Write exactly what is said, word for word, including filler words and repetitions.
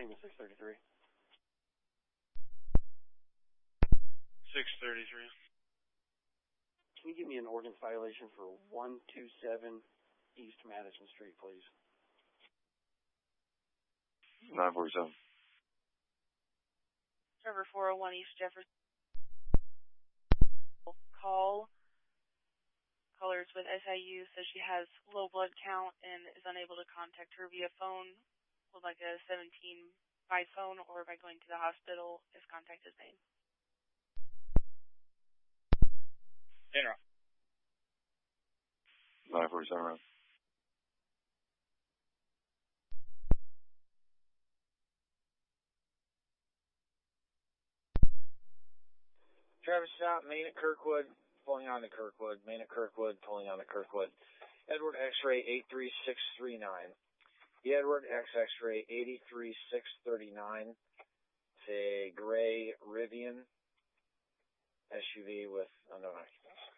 Lima six thirty-three. six thirty-three. Can you give me an ordinance violation for one two seven East Madison Street, please? nine forty-seven. Trevor four oh one East Jefferson. Call. Callers with S I U says she has low blood count and is unable to contact her via phone. Would like a seventeen by phone or by going to the hospital if contact is made. General. nine forty-seven. Travis Stout, Main at Kirkwood, pulling on to Kirkwood. Main at Kirkwood, pulling on to Kirkwood. Edward X-ray eight three six three nine. The Edward X X-ray eight three six three nine. It's a gray Rivian S U V with unknown occupants.